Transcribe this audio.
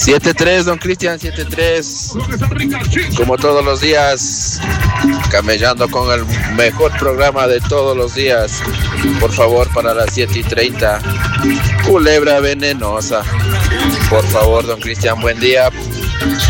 7-3, don Cristian, 7-3. Como todos los días, camellando con el mejor programa de todos los días. Por favor, para las 7:30. Culebra venenosa. Por favor, don Cristian, buen día.